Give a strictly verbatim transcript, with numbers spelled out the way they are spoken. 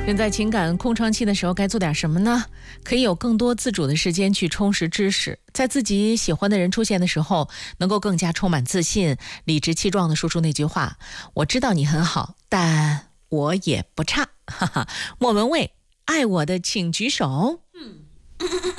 人在情感空窗期的时候该做点什么呢？可以有更多自主的时间去充实知识，在自己喜欢的人出现的时候，能够更加充满自信，理直气壮地说出那句话：我知道你很好，但我也不差。哈哈，莫文蔚，爱我的请举手。嗯